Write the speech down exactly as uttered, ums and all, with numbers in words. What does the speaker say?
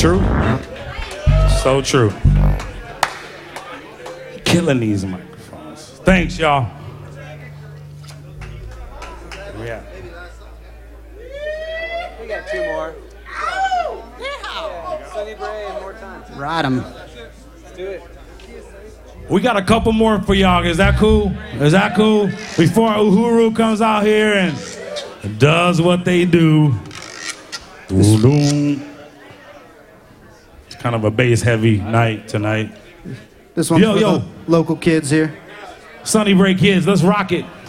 True. So true. Killing these microphones. Thanks, y'all. Yeah. We got two more. Yeah. Sunny Bray and more time. Ride 'em. Let's do it. We got a couple more for y'all. Is that cool? Is that cool? Before Uhuru comes out here and does what they do. It's kind of a bass-heavy night tonight. This one's Yo, for yo. the local kids here. Sunny Bray kids, let's rock it.